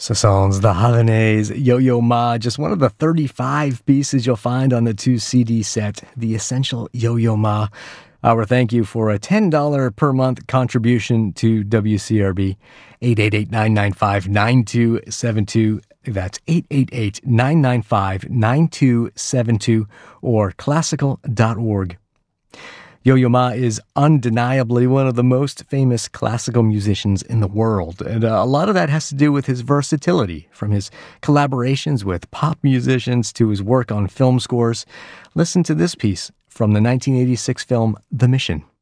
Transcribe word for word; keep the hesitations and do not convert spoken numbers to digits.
Ce sont the Havanese, Yo-Yo Ma, just one of the thirty-five pieces you'll find on the two C D set, The Essential Yo-Yo Ma. Our thank you for a ten dollars per month contribution to W C R B, eight eight eight, nine nine five, nine two seven two. That's eight eight eight, nine nine five, nine two seven two or classical dot org. Yo-Yo Ma is undeniably one of the most famous classical musicians in the world, and uh, a lot of that has to do with his versatility, from his collaborations with pop musicians to his work on film scores. Listen to this piece from the nineteen eighty-six film The Mission.